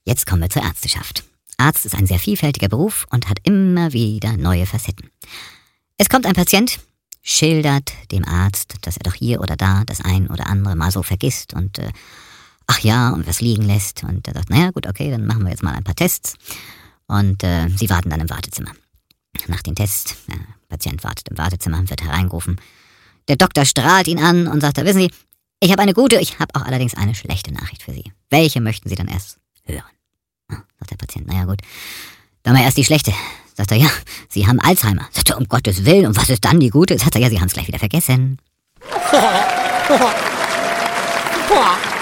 Jetzt kommen wir zur Ärzteschaft. Arzt ist ein sehr vielfältiger Beruf und hat immer wieder neue Facetten. Es kommt ein Patient, schildert dem Arzt, dass er doch hier oder da das ein oder andere mal so vergisst und und was liegen lässt. Und er sagt, naja gut, okay, dann machen wir jetzt mal ein paar Tests. Und sie warten dann im Wartezimmer. Nach den Tests, der Patient wartet im Wartezimmer, wird hereingerufen. Der Doktor strahlt ihn an und sagt, wissen Sie, ich habe eine gute, ich habe auch allerdings eine schlechte Nachricht für Sie. Welche möchten Sie dann erst hören? Sagt der Patient, naja gut, dann mal erst die schlechte. Sagt er, ja, Sie haben Alzheimer. Sagt er, um Gottes Willen, und was ist dann die gute? Sagt er, ja, Sie haben es gleich wieder vergessen.